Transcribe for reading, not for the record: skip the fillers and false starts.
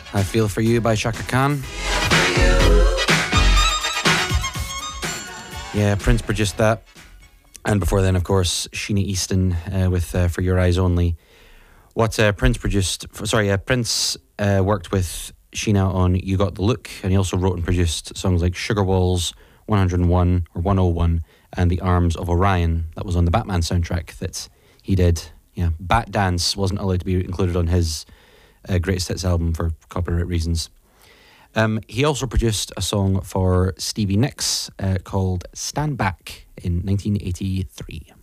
I Feel For You by Chaka Khan. Yeah, Prince produced that. And before then, of course, Sheena Easton with For Your Eyes Only. What Prince produced... Prince worked with Sheena on You Got The Look, and he also wrote and produced songs like Sugar Walls, 101 or 101, and The Arms of Orion. That was on the Batman soundtrack that he did. Yeah, Bat Dance wasn't allowed to be included on his Greatest Hits album for copyright reasons. He also produced a song for Stevie Nicks called Stand Back in 1983.